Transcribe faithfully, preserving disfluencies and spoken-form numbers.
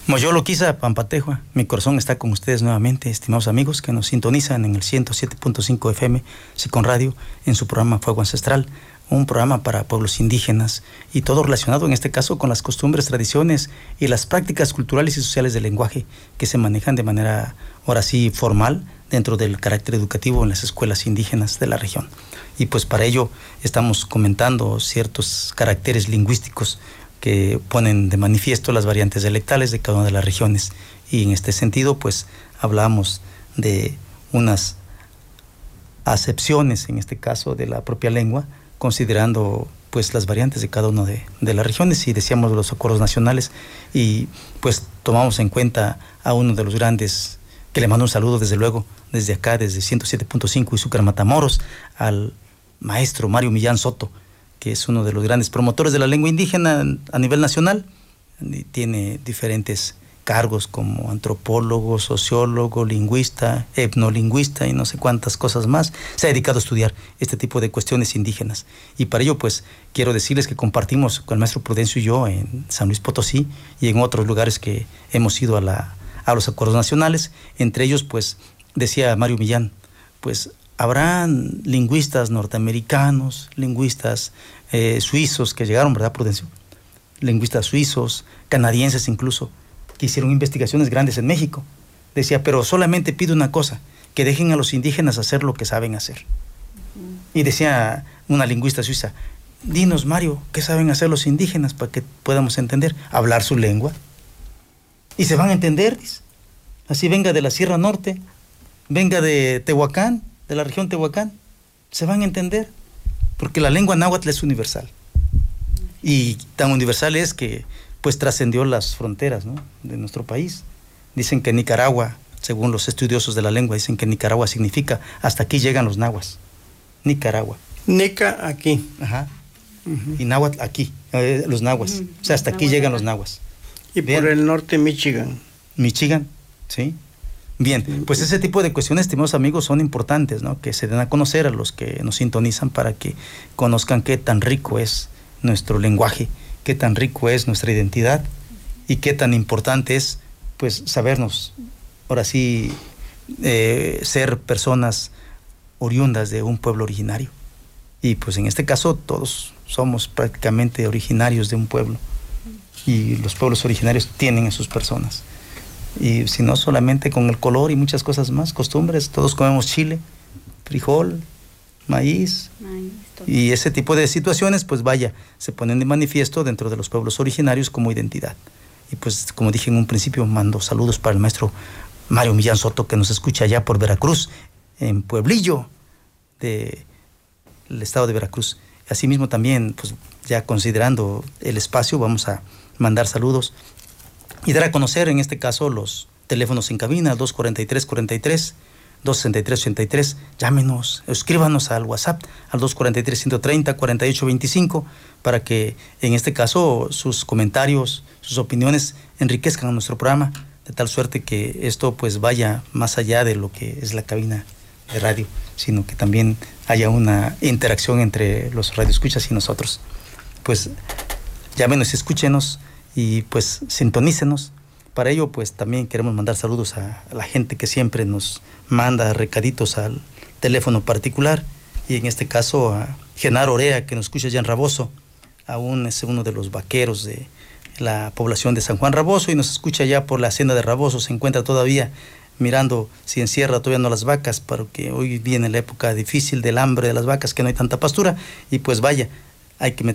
Moyolo Quiza, Pampatejua, mi corazón está con ustedes nuevamente, estimados amigos que nos sintonizan en el ciento siete punto cinco F M, Sicon Radio, en su programa Fuego Ancestral, un programa para pueblos indígenas y todo relacionado en este caso con las costumbres, tradiciones y las prácticas culturales y sociales del lenguaje que se manejan de manera, ahora sí, formal dentro del carácter educativo en las escuelas indígenas de la región. Y pues para ello estamos comentando ciertos caracteres lingüísticos que ponen de manifiesto las variantes dialectales de cada una de las regiones, y en este sentido pues hablamos de unas acepciones en este caso de la propia lengua, considerando pues las variantes de cada una de, de las regiones, y decíamos los acuerdos nacionales, y pues tomamos en cuenta a uno de los grandes, que le mando un saludo desde luego desde acá, desde ciento siete punto cinco Izúcar Matamoros, al maestro Mario Millán Soto, que es uno de los grandes promotores de la lengua indígena a nivel nacional, y tiene diferentes cargos como antropólogo, sociólogo, lingüista, etnolingüista y no sé cuántas cosas más. Se ha dedicado a estudiar este tipo de cuestiones indígenas, y para ello pues quiero decirles que compartimos con el maestro Prudencio y yo en San Luis Potosí y en otros lugares que hemos ido a, la, a los acuerdos nacionales. Entre ellos pues decía Mario Millán, pues habrán lingüistas norteamericanos, lingüistas eh, suizos que llegaron, ¿verdad, Prudencio? Lingüistas suizos, canadienses incluso, que hicieron investigaciones grandes en México. Decía, pero solamente pido una cosa, que dejen a los indígenas hacer lo que saben hacer. Uh-huh. Y decía una lingüista suiza, dinos, Mario, ¿qué saben hacer los indígenas para que podamos entender? Hablar su lengua. Y se van a entender, dice. Así venga de la Sierra Norte, venga de Tehuacán, de la región Tehuacán, se van a entender, porque la lengua náhuatl es universal, y tan universal es que pues trascendió las fronteras, ¿no?, de nuestro país. Dicen que Nicaragua, según los estudiosos de la lengua, dicen que Nicaragua significa hasta aquí llegan los nahuas. Nicaragua. Nica aquí. Ajá. Uh-huh. Y náhuatl aquí, eh, los nahuas. Uh-huh. O sea, hasta aquí llegan los nahuas. Y bien. Por el norte Michigan. Michigan, sí. Bien, pues ese tipo de cuestiones, estimados amigos, son importantes, ¿no?, que se den a conocer a los que nos sintonizan para que conozcan qué tan rico es nuestro lenguaje, qué tan rico es nuestra identidad y qué tan importante es, pues, sabernos, ahora sí, eh, ser personas oriundas de un pueblo originario. Y pues en este caso todos somos prácticamente originarios de un pueblo, y los pueblos originarios tienen a sus personas. Y si no, solamente con el color y muchas cosas más, costumbres, todos comemos chile, frijol, maíz, maíz y ese tipo de situaciones, pues vaya, se ponen de manifiesto dentro de los pueblos originarios como identidad. Y pues, como dije en un principio, mando saludos para el maestro Mario Millán Soto, que nos escucha allá por Veracruz, en Pueblillo, del estado de Veracruz. Asimismo también, pues ya considerando el espacio, vamos a mandar saludos y dar a conocer en este caso los teléfonos en cabina, dos cuarenta y tres cuarenta y tres, dos sesenta y tres ochenta y tres, llámenos, escríbanos al WhatsApp al dos cuarenta y tres ciento treinta cuarenta y ocho veinticinco, para que en este caso sus comentarios, sus opiniones enriquezcan nuestro programa, de tal suerte que esto pues vaya más allá de lo que es la cabina de radio, sino que también haya una interacción entre los radioescuchas y nosotros. Pues llámenos, escúchenos y pues sintonícenos. Para ello pues también queremos mandar saludos a, a la gente que siempre nos manda recaditos al teléfono particular, y en este caso a Genaro Orea, que nos escucha allá en Raboso, aún es uno de los vaqueros de la población de San Juan Raboso, y nos escucha allá por la hacienda de Raboso, se encuentra todavía mirando si encierra todavía no las vacas, porque hoy viene la época difícil del hambre de las vacas, que no hay tanta pastura, y pues vaya, hay que